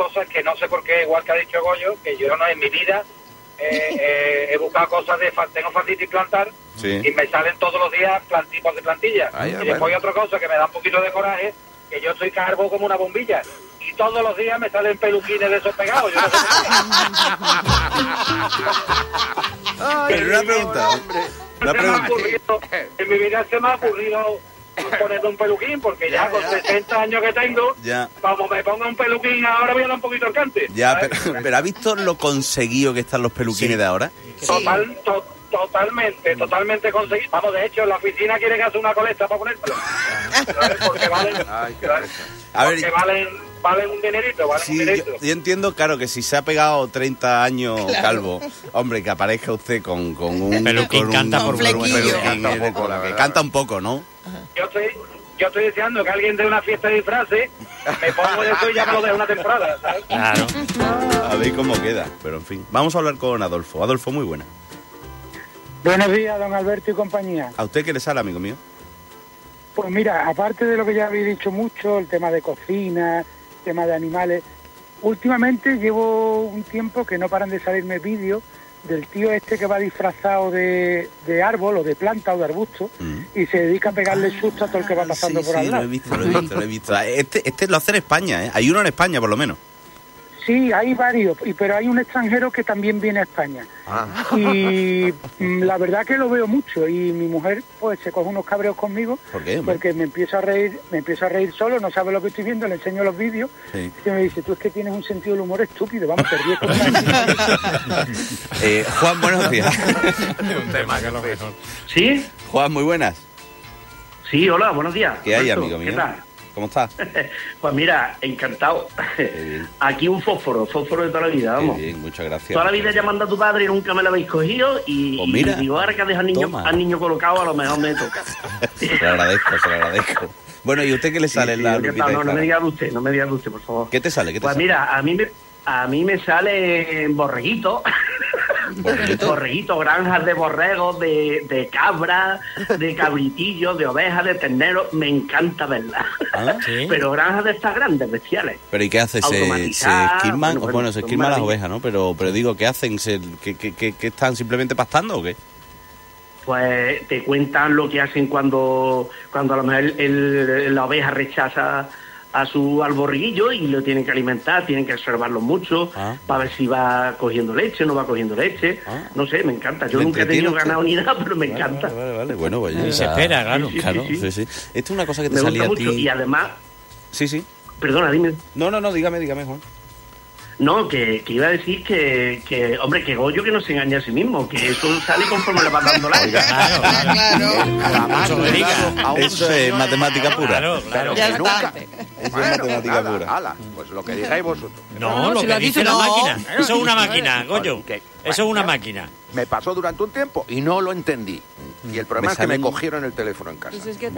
cosa es que no sé por qué, igual que ha dicho Goyo, que yo no en mi vida he buscado cosas tengo fascitis plantar, sí, y me salen todos los días tipos de plantillas. Ay, Y bueno. después hay otra cosa que me da un poquito de coraje, que yo soy calvo como una bombilla. Y todos los días me salen peluquines de esos pegados. Yo no sé Pero una pregunta. Una pregunta. En mi vida se me ha ocurrido ponerme un peluquín, porque ya con 60 años que tengo, Ya. como me ponga un peluquín ahora voy a dar un poquito el cante. Ya, ¿sabes? pero ¿ha visto lo conseguido que están los peluquines de ahora? Totalmente conseguido. Vamos, de hecho, en la oficina quieren hacer una colecta para ponértelo. ¿Sabes? Porque valen, A ver, porque valen un dinerito, sí, yo entiendo, claro, que si se ha pegado 30 años calvo, hombre, que aparezca usted con un peluquín, con canta por peluquín, vergüenza. que canta un poco, ¿no? Yo estoy deseando que alguien dé una fiesta de disfraces, me pongo de eso y ya me lo dejo una temporada, ¿sabes? Claro. A ver cómo queda, pero en fin. Vamos a hablar con Adolfo. Adolfo, muy buena. Buenos días, don Alberto y compañía. ¿A usted qué le sale, amigo mío? Pues mira, aparte de lo que ya habéis dicho mucho, el tema de cocina, el tema de animales, últimamente llevo un tiempo que no paran de salirme vídeos del tío este que va disfrazado de árbol o de planta o de arbusto y se dedica a pegarle susto a todo el que va pasando por al lado. Lo he visto. Este lo hace en España, ¿eh? Hay uno en España, por lo menos. Sí, hay varios, pero hay un extranjero que también viene a España. Y la verdad que lo veo mucho y mi mujer pues se coge unos cabreos conmigo. ¿Por qué, hombre? Porque me empiezo a reír solo, no sabe lo que estoy viendo, le enseño los vídeos y me dice, tú es que tienes un sentido del humor estúpido, vamos, te ríes con Juan, buenos días. Un tema que es lo mejor. ¿Sí? Juan, muy buenas. Sí, hola, buenos días. ¿Qué hay, Alberto, amigo mío? ¿qué tal? ¿Cómo estás? Pues mira, encantado. Aquí un fósforo de toda la vida, vamos. Qué bien, muchas gracias. Toda la vida llamando a tu padre y nunca me lo habéis cogido y, Pues mira, y digo, ahora que deja al niño colocado, a lo mejor me toca. Se lo agradezco. Bueno, ¿y usted qué le sale en la ¿qué Lupita tal? de No Clara? me diga de usted, por favor. ¿Qué te sale? Pues mira, a mí me sale borreguito. Borreguito, granjas de borregos, de cabras, de cabritillos, de ovejas, de terneros. Me encanta verlas. ¿Sí? Pero granjas de estas grandes, bestiales. ¿Pero y qué hace? ¿Se esquilman? Bueno, se esquilman las maravilla. ovejas, ¿no? Pero digo, ¿qué hacen? ¿Qué están simplemente pastando o qué? Pues te cuentan lo que hacen cuando a lo mejor la oveja rechaza al borriguillo y lo tienen que alimentar, tienen que observarlo mucho para ver si va cogiendo leche, no va cogiendo leche. No sé, me encanta. Yo nunca he tenido ganado ni nada, pero me encanta. Vale. Bueno, pues Y se espera, claro. Sí. Esto es una cosa que te Me salía gusta a mucho ti. y además... Sí. Perdona, dime. No, dígame, Juan. No, que iba a decir que hombre, que Goyo que no se engaña a sí mismo, que eso sale conforme le va dando la vida. Claro. Eso es matemática pura. Claro. Ya Eso está. es matemática pura. Ala, pues lo que digáis vosotros. No, lo si que lo dice dice la no. máquina. Eso es una máquina, Goyo. Que- Eso es una máquina. Me pasó durante un tiempo y no lo entendí. Y el problema Me es que me salen- cogieron el teléfono en casa. Pues es que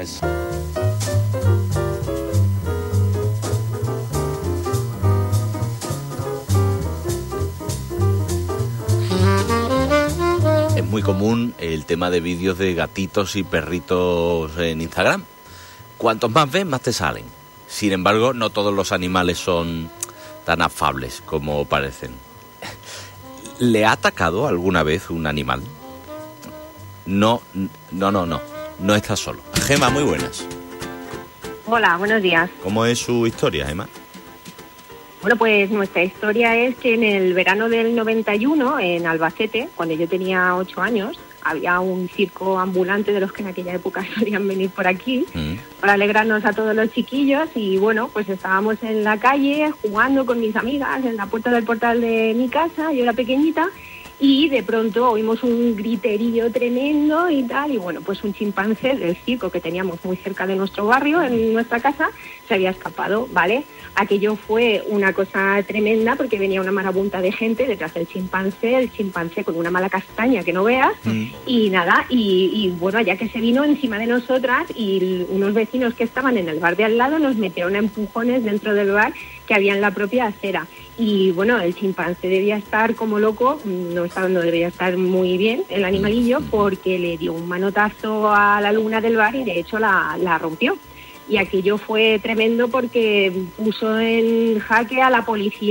Es muy común el tema de vídeos de gatitos y perritos en Instagram. Cuantos más ves, más te salen. Sin embargo, no todos los animales son tan afables como parecen. ¿Le ha atacado alguna vez un animal? No está solo. Gema, muy buenas. Hola, buenos días. ¿Cómo es su historia, Gema? Bueno, pues nuestra historia es que en el verano del 91, en Albacete, cuando yo tenía 8 años, había un circo ambulante de los que en aquella época solían venir por aquí para alegrarnos a todos los chiquillos y bueno, pues estábamos en la calle jugando con mis amigas en la puerta del portal de mi casa, yo era pequeñita, y de pronto oímos un griterío tremendo y tal, y bueno, pues un chimpancé del circo que teníamos muy cerca de nuestro barrio, en nuestra casa, se había escapado, ¿vale? Aquello fue una cosa tremenda porque venía una marabunta de gente detrás del chimpancé, el chimpancé con una mala castaña que no veas, y nada, y bueno, ya que se vino encima de nosotras y unos vecinos que estaban en el bar de al lado nos metieron a empujones dentro del bar que había en la propia acera. Y bueno, el chimpancé debía estar como loco, no debía estar muy bien el animalillo porque le dio un manotazo a la luna del bar y de hecho la rompió. Y aquello fue tremendo porque puso en jaque a la policía